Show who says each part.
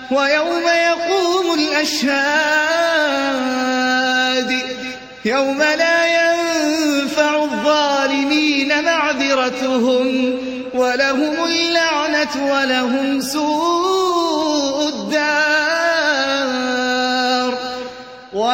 Speaker 1: ويوم يقوم الأشهاد يوم لا ينفع الظالمين معذرتهم ولهم اللعنة ولهم سوء الدار.